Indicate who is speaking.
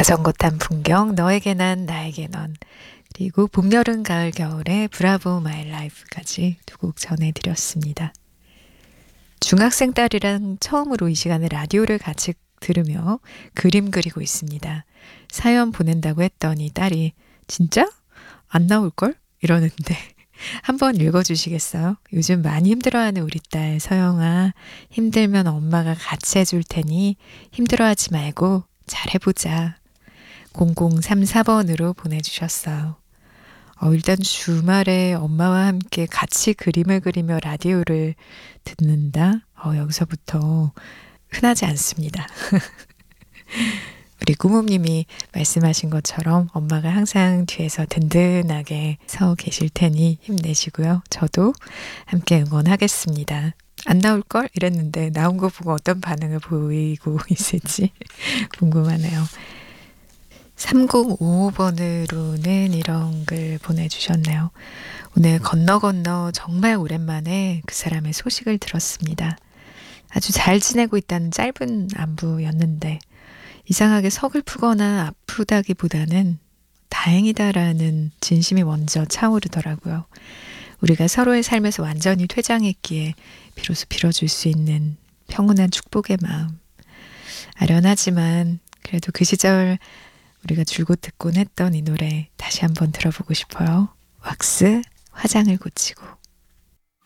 Speaker 1: 자전거 탄 풍경, 너에게 난, 나에게 넌, 그리고 봄, 여름, 가을, 겨울의 브라보 마이 라이프까지 두 곡 전해드렸습니다. 중학생 딸이랑 처음으로 이 시간에 라디오를 같이 들으며 그림 그리고 있습니다. 사연 보낸다고 했더니 딸이 진짜? 안 나올걸? 이러는데 한번 읽어주시겠어요? 요즘 많이 힘들어하는 우리 딸 서영아, 힘들면 엄마가 같이 해줄 테니 힘들어하지 말고 잘해보자. 0034번으로 보내주셨어요. 일단 주말에 엄마와 함께 같이 그림을 그리며 라디오를 듣는다? 여기서부터 흔하지 않습니다. 우리 꾸mom님이 말씀하신 것처럼 엄마가 항상 뒤에서 든든하게 서 계실 테니 힘내시고요. 저도 함께 응원하겠습니다. 안 나올걸? 이랬는데 나온 거 보고 어떤 반응을 보이고 있을지 궁금하네요. 3055번으로는 이런 글 보내주셨네요. 오늘 건너 정말 오랜만에 그 사람의 소식을 들었습니다. 아주 잘 지내고 있다는 짧은 안부였는데 이상하게 서글프거나 아프다기보다는 다행이다라는 진심이 먼저 차오르더라고요. 우리가 서로의 삶에서 완전히 퇴장했기에 비로소 빌어줄 수 있는 평온한 축복의 마음. 아련하지만 그래도 그 시절 우리가 줄곧 듣곤 했던 이 노래 다시 한번 들어보고 싶어요. 왁스 화장을 고치고.